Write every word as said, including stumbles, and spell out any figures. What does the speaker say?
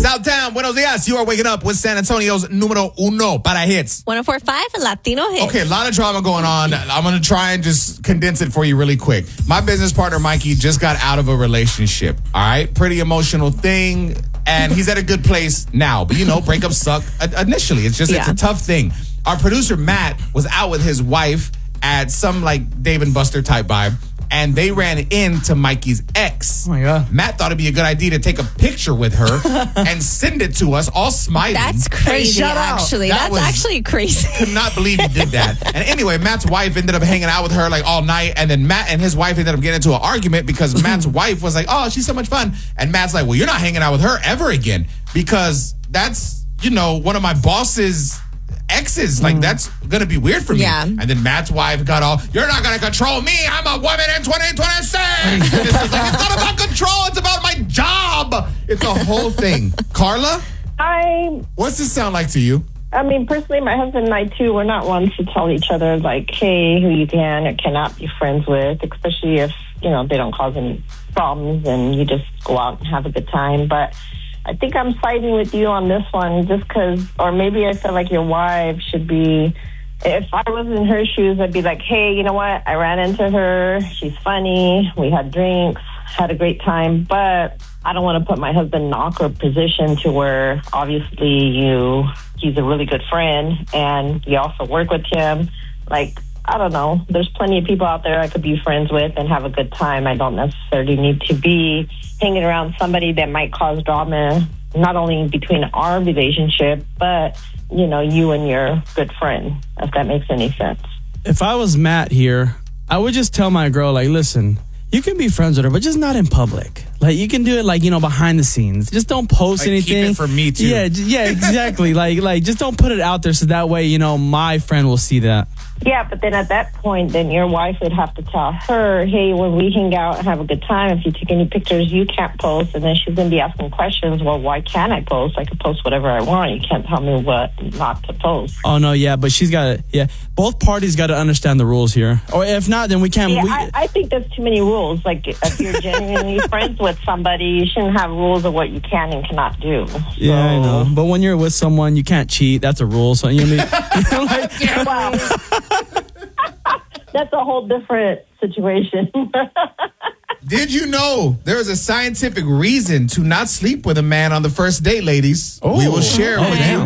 Southtown, buenos dias. You are waking up with San Antonio's numero uno para hits. one oh four point five Latino hits. Okay, a lot of drama going on. I'm going to try and just condense it for you really quick. My business partner, Mikey, just got out of a relationship. All right? Pretty emotional thing. And he's at a good place now. But, you know, breakups suck initially. It's just, yeah. it's a tough thing. Our producer, Matt, was out with his wife at some, like, Dave and Buster type vibe. And they ran into Mikey's ex. Oh, my God. Matt thought it'd be a good idea to take a picture with her and send it to us, all smiling. That's crazy, hey, actually. That That's actually crazy. Could not believe he did that. And anyway, Matt's wife ended up hanging out with her like all night. And then Matt and his wife ended up getting into an argument because Matt's wife was like, oh, she's so much fun. And Matt's like, well, you're not hanging out with her ever again because that's, you know, one of my boss's exes. Like, that's going to be weird for me. Yeah. And then Matt's wife got all, you're not going to control me. I'm a woman in twenty twenty-six. And it's, just like, it's not about control. It's about my job. It's a whole thing. Carla? Hi. What's this sound like to you? I mean, personally, my husband and I, too, we're not ones to tell each other, like, hey, who you can or cannot be friends with, especially if, you know, they don't cause any problems and you just go out and have a good time. But I think I'm siding with you on this one just because, or maybe I feel like your wife should be, if I was in her shoes, I'd be like, hey, you know what? I ran into her. She's funny. We had drinks, had a great time, but I don't want to put my husband in an awkward position to where obviously you, he's a really good friend and you also work with him. Like, I don't know. There's plenty of people out there I could be friends with and have a good time. I don't necessarily need to be hanging around somebody that might cause drama, not only between our relationship, but, you know, you and your good friend, if that makes any sense. If I was Matt here, I would just tell my girl, like, listen, you can be friends with her, but just not in public. Like, you can do it, like, you know, behind the scenes. Just don't post like, anything. Keep it for me, too. Yeah, yeah, exactly. like, like, just don't put it out there so that way, you know, my friend will see that. Yeah, but then at that point, then your wife would have to tell her, hey, when we hang out and have a good time, if you take any pictures, you can't post. And then she's going to be asking questions, well, why can't I post? I can post whatever I want. You can't tell me what not to post. Oh, no, yeah, but she's got to, yeah, both parties got to understand the rules here. Or if not, then we can't. Yeah, we, I, I think there's too many rules. Like, if you're genuinely friends with somebody, you shouldn't have rules of what you can and cannot do. So, yeah, I know. But when you're with someone, you can't cheat. That's a rule. So, you know what I mean? like, well, that's a whole different situation. Did you know there is a scientific reason to not sleep with a man on the first date, ladies? Oh. We will share Oh, with damn. you